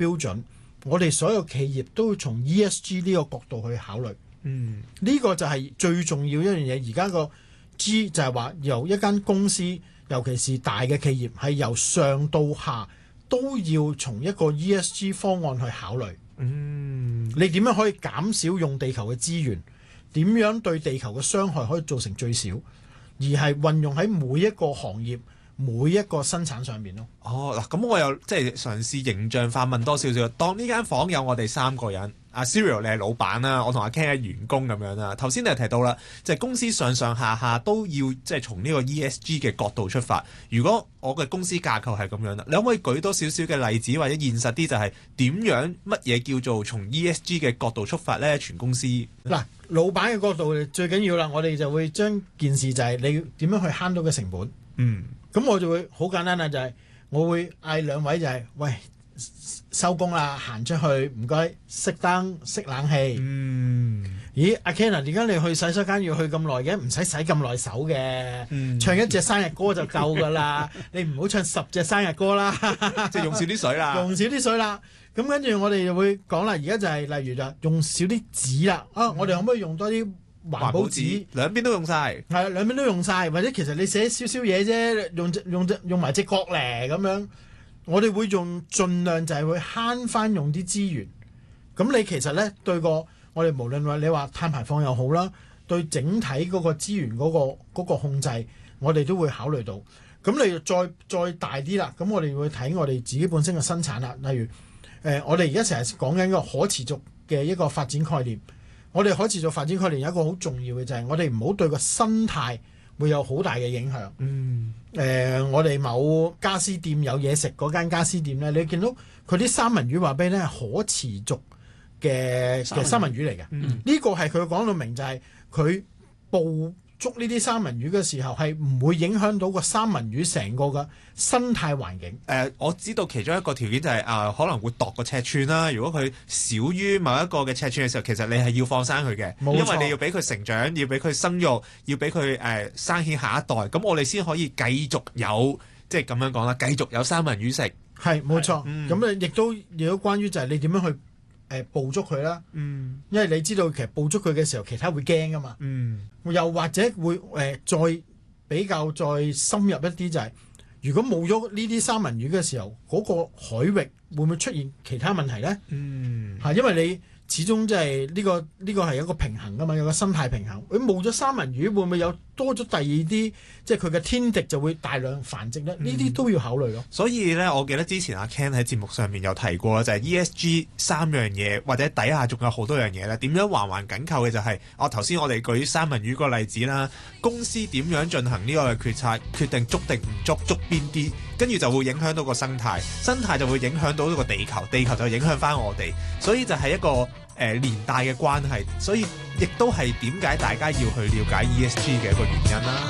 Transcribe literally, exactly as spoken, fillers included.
標準，我哋所有企業都要從 E S G 呢個角度去考慮。 嗯， 呢個就係最重要一樣嘢。而家個 G 就係話由一間公司，尤其是大嘅企業，係由上到下都要從一個 E S G 方案去考慮。 嗯， 你點樣可以減少用地球嘅資源？點樣對地球嘅傷害可以造成最少？而係運用喺每一個行業、每一個生產上面咯。 哦，嗱，咁我又即係嘗試形象化問多少少。當呢間房有我哋三個人，阿 Cyril 你係老闆啦，我同阿 Ken 係員工咁樣啦。頭先你係提到啦，即係公司上上下下都要即係從呢個 E S G 嘅角度出發。如果我嘅公司架構係咁樣啦，你可唔可以舉多少少嘅例子，或者現實啲就係點樣乜嘢叫做從 E S G 嘅角度出發呢？全公司嗱，老闆嘅角度最緊要啦，我哋就會將件事就係你點樣去慳到嘅成本。 嗯， 咁我就會好簡單啦，就係、是、我會嗌兩位就係、是、喂。收工啦，行出去，唔該，熄燈熄冷氣。 嗯， 咦，阿 Ken 啊，點解你去洗手間要去咁耐嘅？唔使洗咁耐手嘅， 嗯、 唱一隻生日歌就夠噶啦。你唔好唱十隻生日歌啦， 即係用少啲水啦， 用少啲水啦。咁跟住我哋就會講啦，而家就係、是、例如就用少啲紙啦。啊，我哋可唔可以用多啲環保紙？ 兩邊都用晒， 係兩邊都用晒，或者其實你寫少少嘢啫，用用用埋隻角嚟咁樣。我哋會用盡量就係會慳翻用啲資源，咁你其實呢，對個我哋無論話你話碳排放又好啦，對整體嗰個資源嗰、嗰個嗰個控制，我哋都會考慮到。咁你再再大啲啦，咁我哋會睇我哋自己本身嘅生產啦。例如誒、呃，我哋而家成日講緊一個可持續嘅一個發展概念，我哋可持續發展概念有一個好重要嘅就係我哋唔好對個生態會有好大嘅影響。 嗯。 誒、呃，我哋某家私店有嘢食嗰間家私店咧，你見到佢啲三文魚話俾你咧係可持續嘅嘅三文魚嚟嘅。呢、嗯、個係佢講到明就係佢捕捉呢啲三文魚嘅時候係唔會影響到個三文魚成個嘅生態環境。誒、 呃，我知道其中一個條件就係、是、啊、呃，可能會度個尺寸啦。如果佢少於某一個嘅尺寸嘅時候，其實你係要放生佢嘅，因為你要俾佢成長，要俾佢生育，要俾佢誒生起下一代，咁我哋先可以繼續有即係咁樣講啦，繼續有三文魚食。 係冇錯，咁咧亦都亦都關於就係你點樣去誒、呃、捕捉佢啦。嗯，因為你知道其實捕捉佢嘅時候，其他會驚噶嘛。嗯，又或者會誒、呃、再比較再深入一啲就係、是。如果冇咗呢啲三文魚嘅時候，嗰、那個海域會唔會出現其他問題呢？嗯，嚇，因為你始終即係呢個呢、這個係一個平衡噶嘛，有個生態平衡。佢冇咗三文魚，會唔會有多咗第二啲，即係佢嘅天敵就會大量繁殖呢？呢啲、嗯、都要考慮咯。 所以咧，我記得之前阿 Ken 喺節目上面有提過，就係、是、E S G 三樣嘢，或者底下仲有好多樣嘢咧。點樣環環緊扣嘅就係、是，我頭先我哋舉三文魚個例子啦，公司點樣進行呢個嘅決策，決定捉定唔捉，捉邊啲，跟住就會影響到個生態，生態就會影響到呢個地球，地球就影響翻我哋，所以就係一個誒、呃、連帶嘅關係，所以亦都係點解大家要去了解 E S G 嘅一個原因啦。